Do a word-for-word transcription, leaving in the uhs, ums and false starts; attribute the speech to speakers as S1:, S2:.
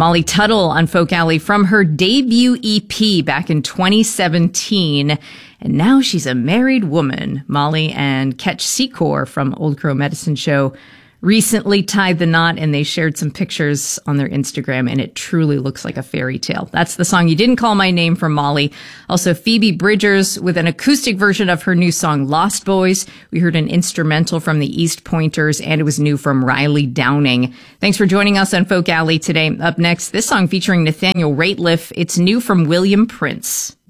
S1: Molly Tuttle on Folk Alley from her debut E P back in twenty seventeen. And now she's a married woman. Molly and Ketch Secor from Old Crow Medicine Show recently tied the knot, and they shared some pictures on their Instagram, and it truly looks like a fairy tale. That's the song You Didn't Call My Name from Molly. Also, Phoebe Bridgers with an acoustic version of her new song, Lost Boys. We heard an instrumental from the East Pointers, and it was new from Riley Downing. Thanks for joining us on Folk Alley today. Up next, this song featuring Nathaniel Rateliff. It's new from William Prince.